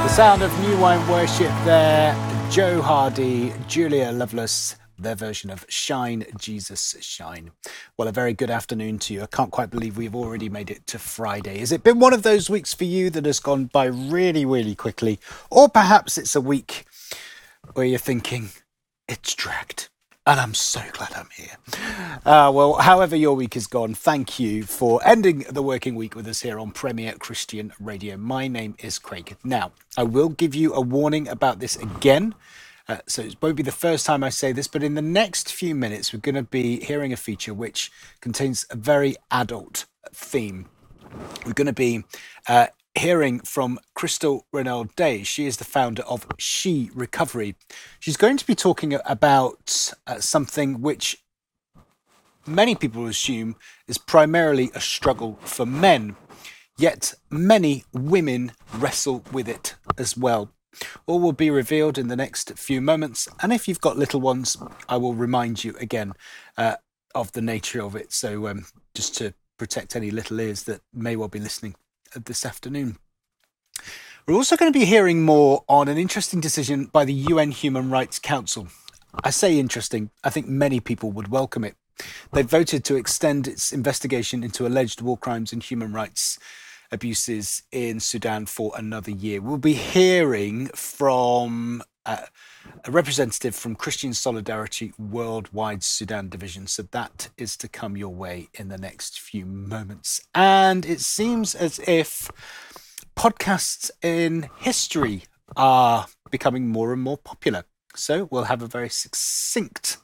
The sound of New Wine Worship there. Joe Hardy, Julia Lovelace, their version of Shine, Jesus, Shine. Well, a very good afternoon to you. I can't quite believe we've already made it to Friday. Has it been one of those weeks for you that has gone by really, really quickly? Or perhaps it's a week where you're thinking, it's dragged. And I'm so glad I'm here. Well, however your week has gone, thank you for ending the working week with us here on Premier Christian Radio. My name is Craig. Now, I will give you a warning about this again. So it won't be the first time I say this, but in the next few minutes, we're going to be hearing a feature which contains a very adult theme. We're going to be hearing from Crystal Reynald Day. She is the founder of She Recovery. She's going to be talking about something which many people assume is primarily a struggle for men, yet many women wrestle with it as well. All will be revealed in the next few moments, and if you've got little ones, I will remind you again of the nature of it, so just to protect any little ears that may well be listening this afternoon. We're also going to be hearing more on an interesting decision by the UN Human Rights Council. I say interesting, I think many people would welcome it. They voted to extend its investigation into alleged war crimes and human rights abuses in Sudan for another year. We'll be hearing from a representative from Christian Solidarity Worldwide Sudan Division. So that is to come your way in the next few moments. And it seems as if podcasts in history are becoming more and more popular. So we'll have a very succinct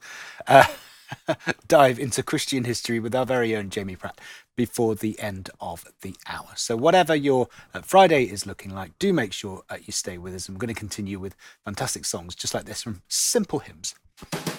dive into Christian history with our very own Jamie Pratt before the end of the hour. So whatever your Friday is looking like, do make sure you stay with us. I'm going to continue with fantastic songs just like this from Simple Hymns.